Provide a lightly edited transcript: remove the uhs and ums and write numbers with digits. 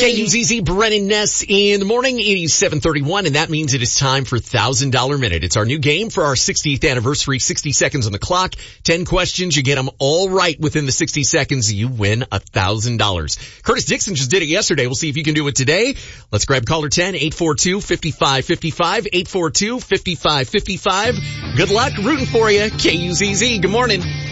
KUZZ, Brennan Ness in the morning, 8731, and that means it is time for $1,000 Minute. It's our new game for our 60th anniversary, 60 seconds on the clock, 10 questions, you get them all right within the 60 seconds, you win $1,000. Curtis Dixon just did it yesterday. We'll see if you can do it today. Let's grab caller 10, 842-5555, 842-5555. Good luck, rooting for you, KUZZ. Good morning.